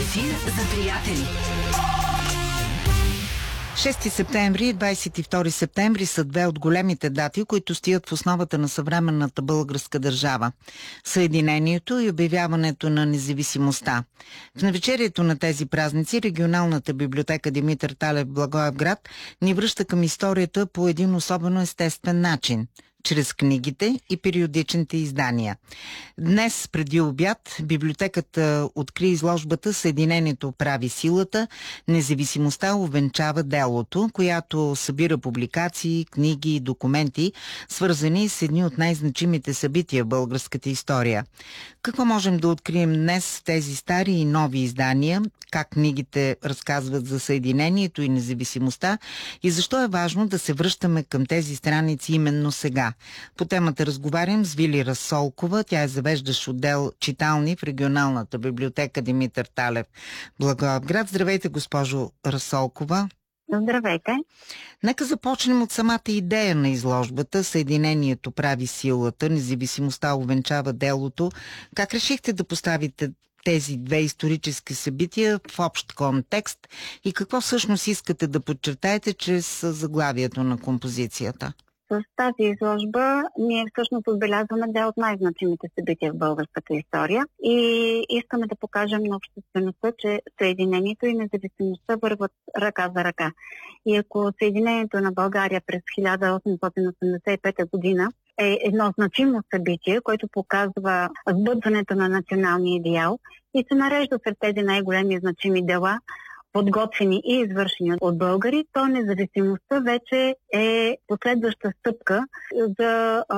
Ефир за приятели. 6 септември и 22 септември са две от големите дати, които стоят в основата на съвременната българска държава. Съединението и обявяването на независимостта. В навечерието на тези празници регионалната библиотека Димитър Талев в Благоевград ни връща към историята по един особено естествен начин – чрез книгите и периодичните издания. Днес, преди обяд, библиотеката откри изложбата "Съединението прави силата, независимостта увенчава делото", която събира публикации, книги и документи, свързани с едни от най-значимите събития в българската история. Какво можем да открием днес в тези стари и нови издания, как книгите разказват за съединението и независимостта и защо е важно да се връщаме към тези страници именно сега? По темата разговарям с Вили Разсолкова. Тя е завеждащ отдел читални в регионалната библиотека Димитър Талев Благоевград. Здравейте, госпожо Разсолкова. Здравейте. Нека започнем от самата идея на изложбата "Съединението прави силата, независимостта увенчава делото". Как решихте да поставите тези две исторически събития в общ контекст и какво всъщност искате да подчертаете чрез заглавието на композицията? С тази изложба ние всъщност отбелязваме две от най-значимите събития в българската история и искаме да покажем на обществеността, че съединението и независимостта върват ръка за ръка. И ако съединението на България през 1885 година е едно значимо събитие, което показва сбъдването на националния идеал и се нарежда сред тези най-големи значими дела, подготвени и извършени от българи, то независимостта вече е последваща стъпка за